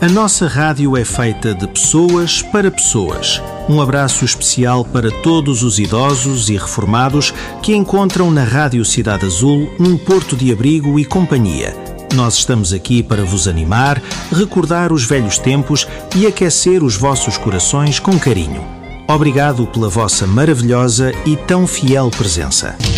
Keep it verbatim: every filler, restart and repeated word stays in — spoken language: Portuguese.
A nossa rádio é feita de pessoas para pessoas. Um abraço especial para todos os idosos e reformados que encontram na Rádio Cidade Azul um porto de abrigo e companhia. Nós estamos aqui para vos animar, recordar os velhos tempos e aquecer os vossos corações com carinho. Obrigado pela vossa maravilhosa e tão fiel presença.